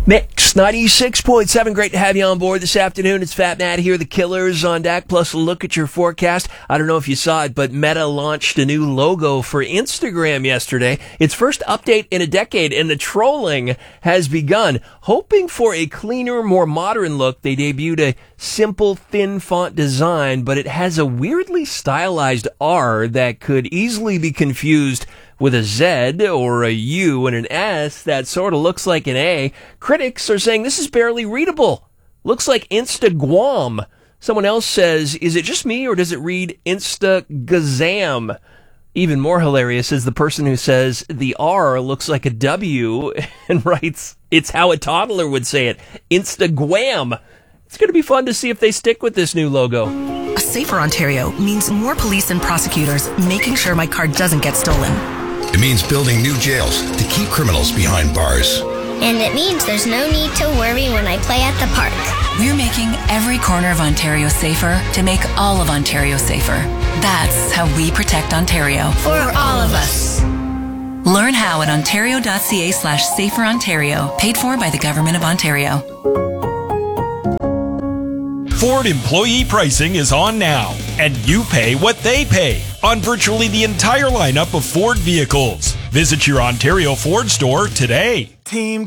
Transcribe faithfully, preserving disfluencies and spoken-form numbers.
Mix ninety-six point seven. Great to have you on board this afternoon. It's Fat Matt here, the Killers on deck, plus a look at your forecast. I don't know if you saw it, but Meta launched a new logo for Instagram yesterday. Its first update in a decade, and the trolling has begun. Hoping for a cleaner, more modern look, they debuted a simple, thin font design, but it has a weirdly stylized R that could easily be confused with a Z or a U and an S that sort of looks like an A. Critics are saying this is barely readable. Looks like Instagram. Someone else says, is it just me or does it read Instagazam? Even more hilarious is the person who says the R looks like a W and writes, it's how a toddler would say it, Instagram. It's going to be fun to see if they stick with this new logo. A safer Ontario means more police and prosecutors making sure my car doesn't get stolen. It means building new jails to keep criminals behind bars. And it means there's no need to worry when I play at the park. We're making every corner of Ontario safer to make all of Ontario safer. That's how we protect Ontario. For all of us. Learn how at ontario.ca slash safer Ontario. Paid for by the Government of Ontario. Ford employee pricing is on now, and you pay what they pay on virtually the entire lineup of Ford vehicles. Visit your Ontario Ford store today. Team